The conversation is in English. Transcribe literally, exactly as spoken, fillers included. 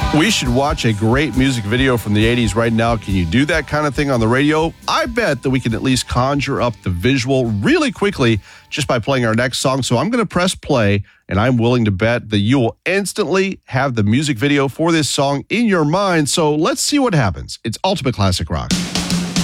We should watch a great music video from the eighties right now. Can you do that kind of thing on the radio? I bet that we can at least conjure up the visual really quickly just by playing our next song. So I'm going to press play, and I'm willing to bet that you will instantly have the music video for this song in your mind. So let's see what happens. It's Ultimate Classic Rock.